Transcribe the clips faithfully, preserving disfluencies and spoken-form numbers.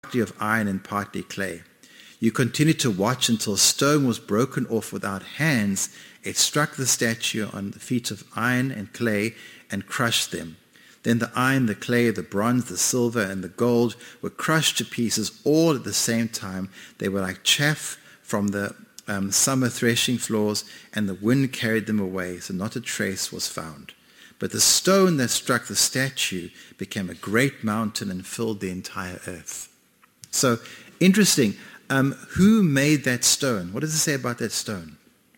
partly of iron and partly clay. You continued to watch until a stone was broken off without hands. It struck the statue on the feet of iron and clay and crushed them. Then the iron, the clay, the bronze, the silver, and the gold were crushed to pieces all at the same time. They were like chaff from the um, summer threshing floors, and the wind carried them away, so not a trace was found. But the stone that struck the statue became a great mountain and filled the entire earth. So, interesting. Um, who made that stone? What does it say about that stone?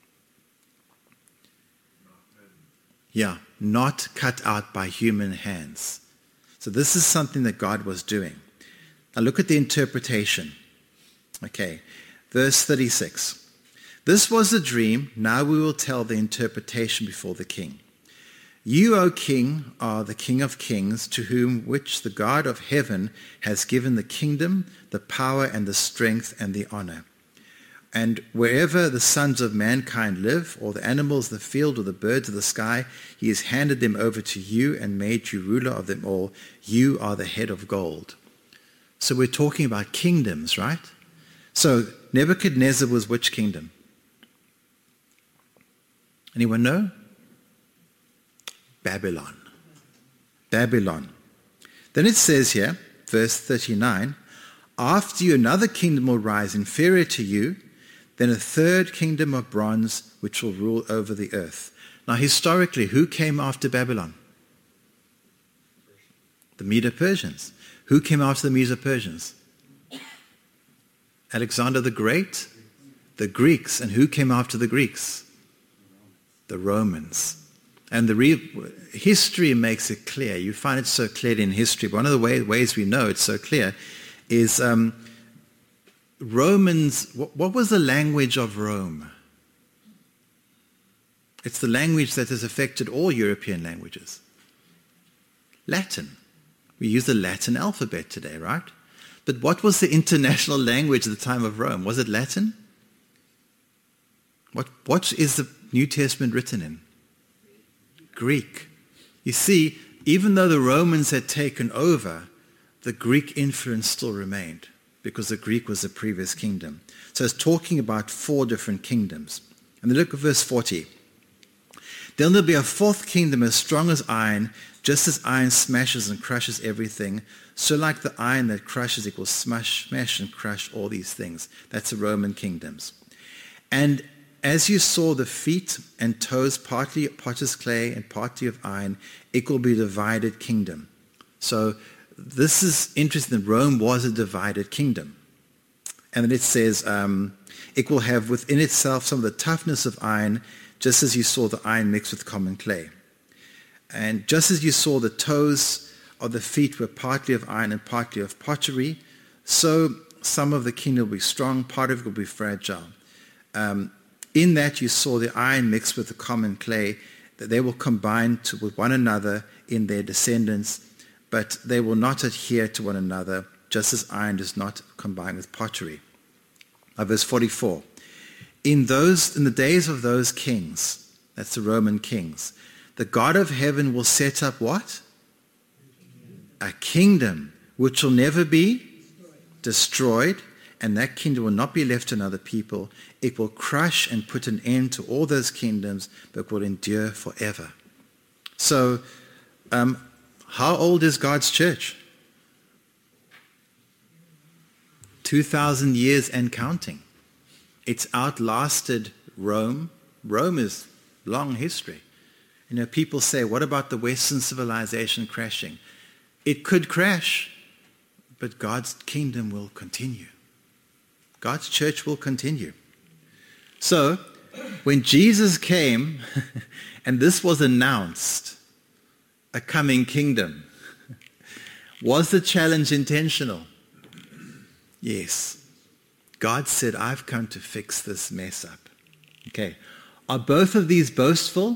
Yeah, not cut out by human hands. So this is something that God was doing. Now look at the interpretation. Okay, verse thirty-six. This was the dream. Now we will tell the interpretation before the king. You, O king, are the King of kings, to whom which the God of heaven has given the kingdom, the power, and the strength, and the honor. And wherever the sons of mankind live, or the animals of the field, or the birds of the sky, he has handed them over to you and made you ruler of them all. You are the head of gold. So we're talking about kingdoms, right? So Nebuchadnezzar was which kingdom? Anyone know? Babylon. Babylon. Then it says here, verse thirty-nine, after you another kingdom will rise inferior to you, then a third kingdom of bronze which will rule over the earth. Now historically, who came after Babylon? The Medo-Persians. Who came after the Medo-Persians? Alexander the Great? The Greeks. And who came after the Greeks? The Romans. And the re- history makes it clear. You find it so clear in history. But one of the way, ways we know it's so clear is um, Romans. What, what was the language of Rome? It's the language that has affected all European languages. Latin. We use the Latin alphabet today, right? But what was the international language at the time of Rome? Was it Latin? What, what is the New Testament written in? Greek. You see, even though the Romans had taken over, the Greek influence still remained because the Greek was the previous kingdom. So it's talking about four different kingdoms. And then look at verse forty. Then there'll be a fourth kingdom as strong as iron, just as iron smashes and crushes everything. So like the iron that crushes, it will smash, smash and crush all these things. That's the Roman kingdoms. And as you saw the feet and toes, partly potter's clay and partly of iron, it will be a divided kingdom. So this is interesting. Rome was a divided kingdom. And then it says, um, it will have within itself some of the toughness of iron, just as you saw the iron mixed with common clay. And just as you saw the toes of the feet were partly of iron and partly of pottery, so some of the kingdom will be strong, part of it will be fragile. Um, In that you saw the iron mixed with the common clay, that they will combine to, with one another in their descendants, but they will not adhere to one another, just as iron does not combine with pottery. Now, verse forty-four. In those, in the days of those kings, that's the Roman kings, the God of heaven will set up what? A kingdom which will never be destroyed. And that kingdom will not be left to another people. It will crush and put an end to all those kingdoms, but will endure forever. So, um, how old is God's church? two thousand years and counting. It's outlasted Rome. Rome is long history. You know, people say, what about the Western civilization crashing? It could crash, but God's kingdom will continue. God's church will continue. So, when Jesus came, and this was announced, a coming kingdom, was the challenge intentional? Yes. God said, I've come to fix this mess up. Okay. Are both of these boastful?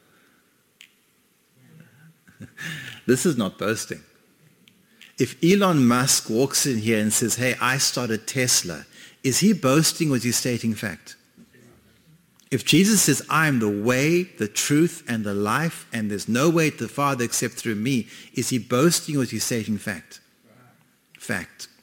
This is not boasting. If Elon Musk walks in here and says, hey, I started Tesla, is he boasting or is he stating fact? If Jesus says, I am the way, the truth, and the life, and there's no way to the Father except through me, is he boasting or is he stating fact? Fact.